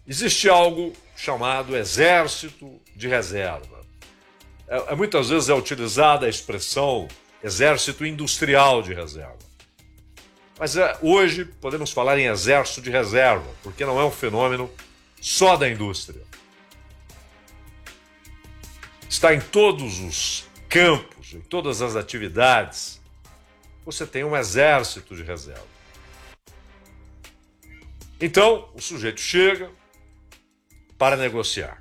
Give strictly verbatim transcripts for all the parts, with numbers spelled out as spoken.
existe algo chamado exército de reserva. É, é, muitas vezes é utilizada a expressão exército industrial de reserva. Mas é, hoje podemos falar em exército de reserva, porque não é um fenômeno só da indústria. Está em todos os campos, em todas as atividades. Você tem um exército de reserva. Então, o sujeito chega para negociar.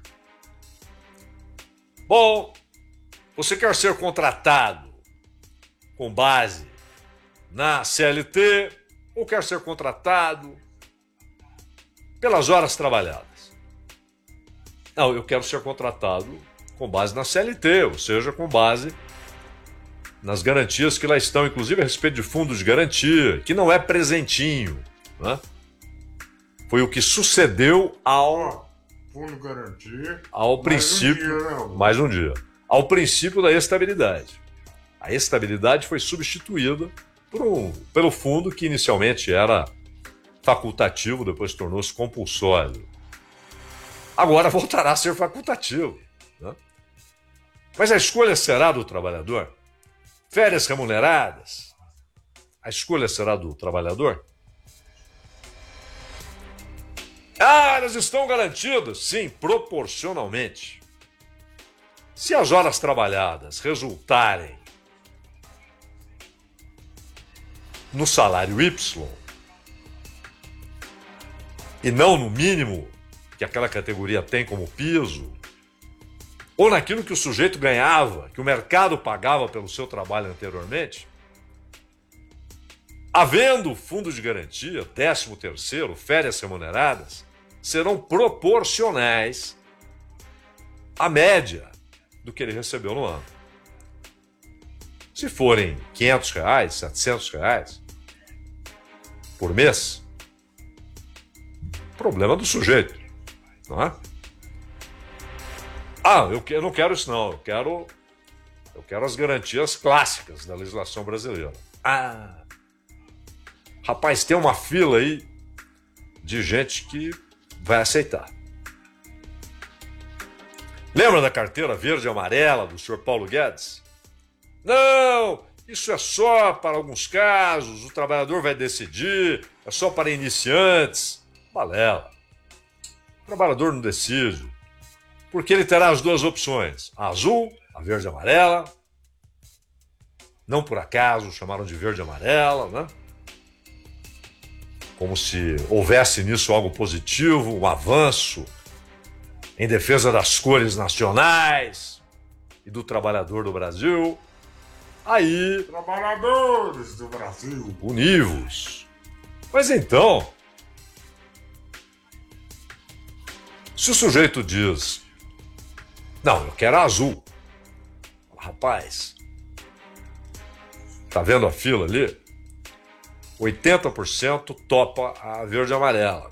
Bom, você quer ser contratado com base na C L T ou quer ser contratado pelas horas trabalhadas? Não, eu quero ser contratado com base na C L T, ou seja, com base nas garantias que lá estão, inclusive a respeito de fundos de garantia, que não é presentinho, né? Foi o que sucedeu ao fundo de garantia, ao princípio, mais um dia, né? mais um dia, ao princípio da estabilidade. A estabilidade foi substituída por um, pelo fundo que inicialmente era facultativo, depois tornou-se compulsório. Agora voltará a ser facultativo, né? Mas a escolha será do trabalhador? Férias remuneradas? A escolha será do trabalhador? Ah, elas estão garantidas? Sim, proporcionalmente. Se as horas trabalhadas resultarem no salário Y e não no mínimo que aquela categoria tem como piso, ou naquilo que o sujeito ganhava, que o mercado pagava pelo seu trabalho anteriormente, havendo fundo de garantia, décimo terceiro, férias remuneradas, serão proporcionais à média do que ele recebeu no ano. Se forem quinhentos reais, setecentos reais por mês, problema do sujeito, não é? Ah, eu, eu não quero isso não, eu quero, eu quero as garantias clássicas da legislação brasileira. Ah, rapaz, tem uma fila aí de gente que vai aceitar. Lembra da carteira verde e amarela do senhor Paulo Guedes? Não, isso é só para alguns casos, o trabalhador vai decidir, é só para iniciantes. Balela. O trabalhador não decide, porque ele terá as duas opções, a azul, a verde e amarela. Não por acaso chamaram de verde e amarela, né? Como se houvesse nisso algo positivo, um avanço em defesa das cores nacionais e do trabalhador do Brasil. Aí, trabalhadores do Brasil, univos. Mas então, se o sujeito diz, não, eu quero azul. Rapaz, tá vendo a fila ali? oitenta por cento topa a verde e amarela.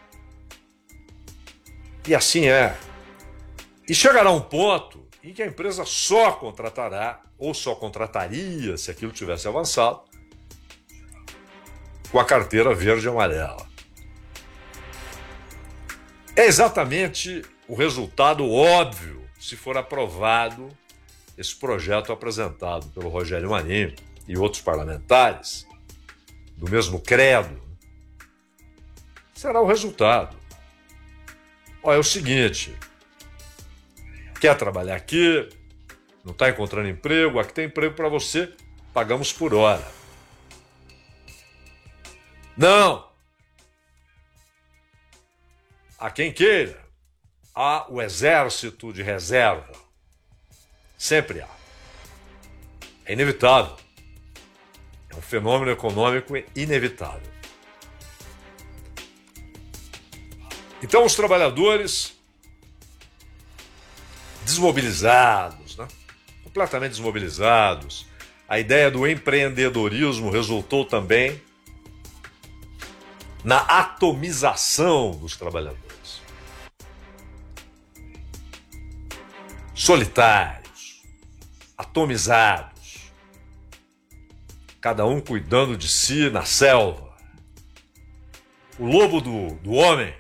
E assim é. E chegará um ponto em que a empresa só contratará, ou só contrataria, se aquilo tivesse avançado, com a carteira verde e amarela. É exatamente o resultado óbvio se for aprovado esse projeto apresentado pelo Rogério Marinho e outros parlamentares do mesmo credo. Será o resultado. Ó, é o seguinte, quer trabalhar aqui, não está encontrando emprego, aqui tem emprego para você, pagamos por hora. Não! A quem queira, há o exército de reserva. Sempre há. É inevitável. É um fenômeno econômico inevitável. Então, os trabalhadores desmobilizados, né? Completamente desmobilizados. A ideia do empreendedorismo resultou também na atomização dos trabalhadores. Solitários, atomizados, cada um cuidando de si na selva. O lobo do, do homem